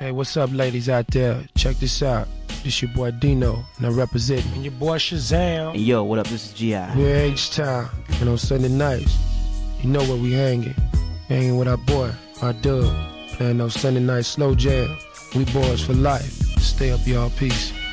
Hey, what's up, ladies out there? Check this out. This your boy Dino, and I represent. And your boy Shazam. Hey, yo, what up? This is G.I. We're H-Town, and on Sunday nights, you know where we hanging. Hanging with our boy, our dub. Playing those Sunday night slow jam. We boys for life. Stay up, y'all. Peace.